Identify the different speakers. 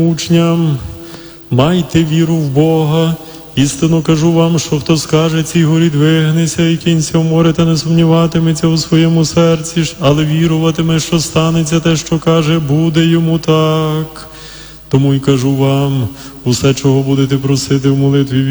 Speaker 1: учням: майте віру в Бога. Істинно кажу вам, що хто скаже цій горі двигнися і кинься в море, та не сумніватиметься у своєму серці, але віруватиме, що станеться те, що каже, буде йому так. Тому й кажу вам, усе, чого будете просити в молитві,